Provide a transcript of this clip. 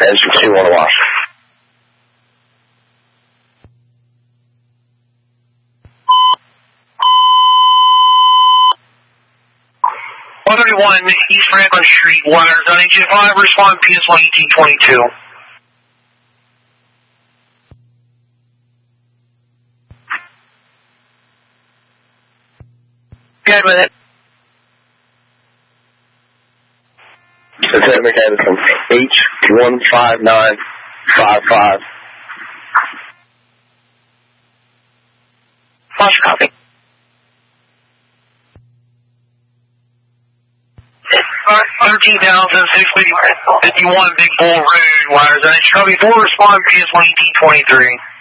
Engine 2 on the wash. East Franklin Street, wires on engine 5, respond PS1 1822. Good with it. Lieutenant Henderson, H15955. Flash copy. 13,651 Big Bull Road, wires on engine 4, respond PS1 1823.